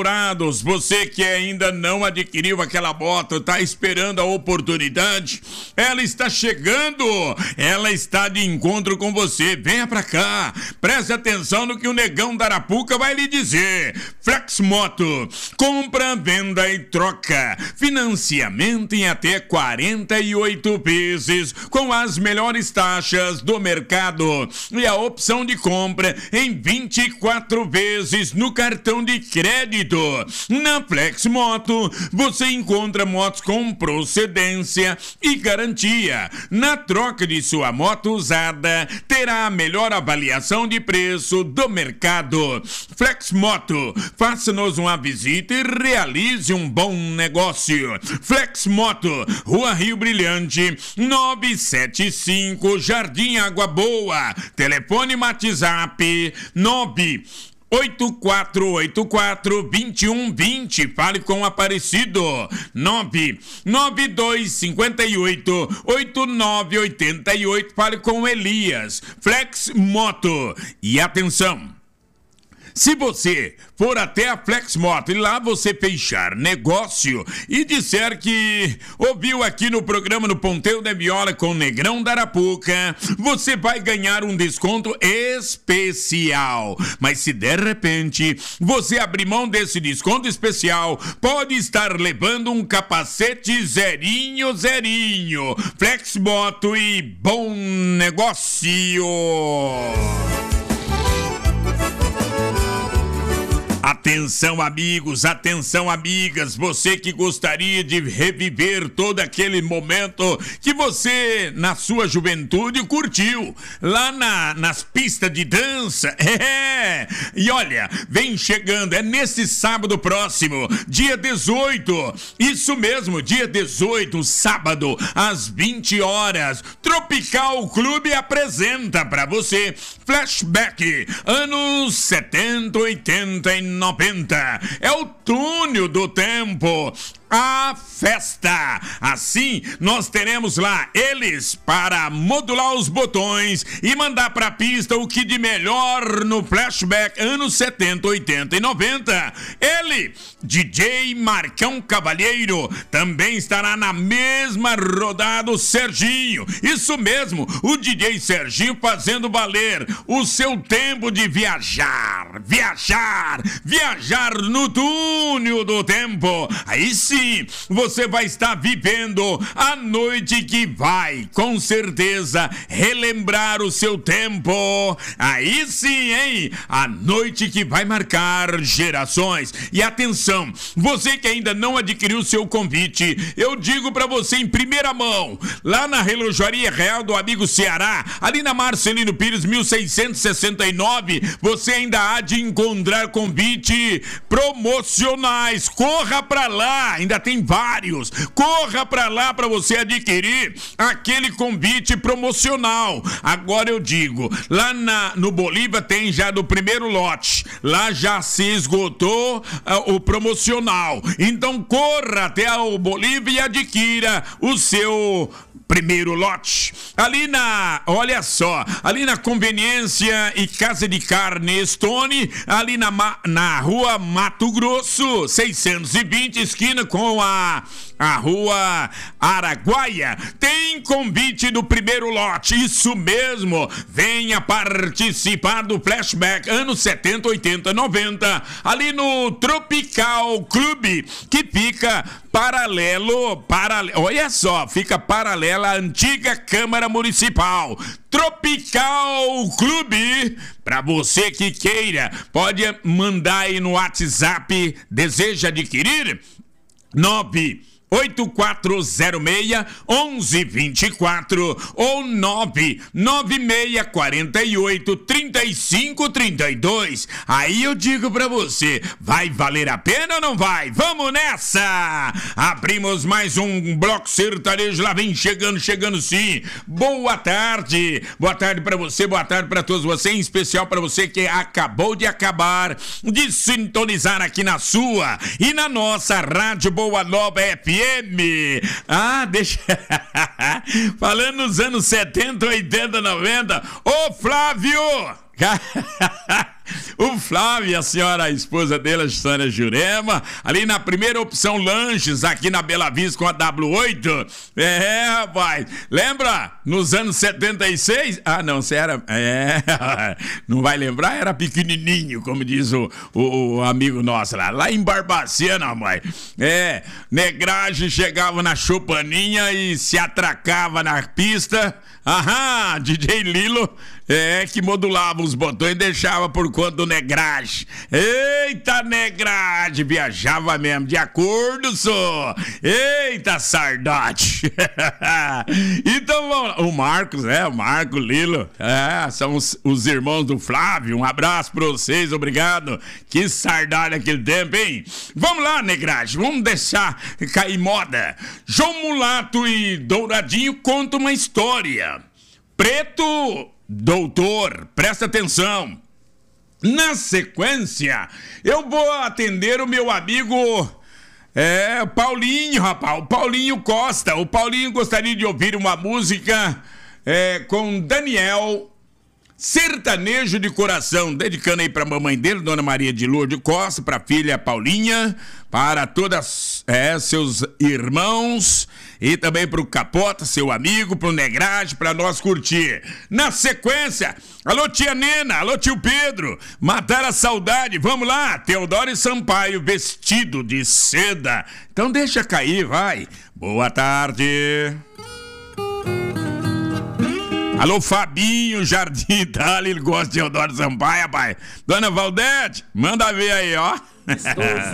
Você que ainda não adquiriu aquela moto, tá esperando a oportunidade, ela está chegando, ela está de encontro com você. Venha pra cá, preste atenção no que o Negão da Arapuca vai lhe dizer. Flexmoto, compra, venda e troca, financiamento em até 48 vezes, com as melhores taxas do mercado e a opção de compra em 24 vezes no cartão de crédito. Na Flexmoto, você encontra motos com procedência e garantia. Na troca de sua moto usada, terá a melhor avaliação de preço do mercado. Flexmoto, faça-nos uma visita e realize um bom negócio. Flexmoto, Rua Rio Brilhante, 975, Jardim Água Boa. Telefone WhatsApp 98484-2120. Fale com o Aparecido. 99258-8988. Fale com o Elias. Flexmoto. E atenção, se você for até a Flexmoto e lá você fechar negócio e disser que ouviu aqui no programa no Ponteiro da Viola com o Negrão da Arapuca, você vai ganhar um desconto especial. Mas se de repente você abrir mão desse desconto especial, pode estar levando um capacete zerinho. Flexmoto e bom negócio! Atenção, amigos, atenção, amigas, você que gostaria de reviver todo aquele momento que você, na sua juventude, curtiu, lá nas pistas de dança, e olha, vem chegando, é nesse sábado próximo, dia 18, isso mesmo, dia 18, sábado, às 20 horas, Tropical Clube apresenta pra você Flashback, anos 70, 80 e 90. É o túnel do tempo, a festa. Assim, nós teremos lá eles para modular os botões e mandar pra pista o que de melhor no Flashback anos 70, 80 e 90. Ele, DJ Marcão Cavalheiro, também estará na mesma rodada, o Serginho. Isso mesmo, o DJ Serginho fazendo valer o seu tempo de viajar no túnel do tempo. Aí sim, você vai estar vivendo a noite que vai, com certeza, relembrar o seu tempo. Aí sim, hein? A noite que vai marcar gerações. E atenção, você que ainda não adquiriu seu convite, eu digo pra você em primeira mão, lá na Relojaria Real do Amigo Ceará, ali na Marcelino Pires 1669, você ainda há de encontrar convite promocionais. Corra pra lá, ainda tem vários. Corra pra lá pra você adquirir aquele convite promocional. Agora eu digo, lá no Bolívia tem já do primeiro lote, lá já se esgotou o promocional. Então corra até o Bolívia e adquira o seu primeiro lote. Ali olha só, ali na Conveniência e Casa de Carne Stone, ali na Rua Mato Grosso, 620, esquina com a Rua Araguaia, tem convite do primeiro lote. Isso mesmo, venha participar do Flashback anos 70, 80, 90, ali no Tropical Clube, que fica paralelo, olha só, fica paralela à antiga Câmara Municipal. Tropical Clube, para você que queira, pode mandar aí no WhatsApp, deseja adquirir? 98406-1124 ou 99648-3532. Aí eu digo pra você, vai valer a pena ou não vai? Vamos nessa! Abrimos mais um bloco sertanejo, lá vem chegando sim. Boa tarde pra você, boa tarde pra todos vocês, em especial pra você que acabou de acabar de sintonizar aqui na sua e na nossa Rádio Boa Nova FM. Deixa... Falando nos anos 70, 80, 90. Ô, Flávio! O Flávio e a senhora, a esposa dele, a Sônia Jurema, ali na primeira opção lanches, aqui na Bela Vista com a W8. É, rapaz, lembra? Nos anos 76? Ah, não, você era... não vai lembrar? Era pequenininho, como diz o amigo nosso lá em Barbacena, mãe. Negragem chegava na Chopaninha e se atracava na pista. Aham, DJ Lilo, que modulava os botões e deixava por conta do Negragem. Eita, Negragem, viajava mesmo, de acordo, só. Eita, sardate. Então vamos lá, o Marcos, o Marco Lilo, são os irmãos do Flávio, um abraço pra vocês, obrigado. Que sardalha aquele tempo, hein? Vamos lá, Negragem, vamos deixar cair moda. João Mulato e Douradinho contam uma história. Preto, doutor, presta atenção. Na sequência, eu vou atender o meu amigo Paulinho, rapaz, o Paulinho Costa. O Paulinho gostaria de ouvir uma música com Daniel, Sertanejo de Coração, dedicando aí pra mamãe dele, Dona Maria de Lourdes Costa, pra filha Paulinha, para todas seus irmãos e também pro Capota, seu amigo, pro Negragem, pra nós curtir. Na sequência, alô tia Nena, alô tio Pedro, matar a saudade, vamos lá, Teodoro Sampaio, Vestido de Seda. Então deixa cair, vai. Boa tarde. Alô, Fabinho, Jardim Itália, ele gosta de Teodoro Sampaio, pai. Dona Valdete, manda ver aí, ó.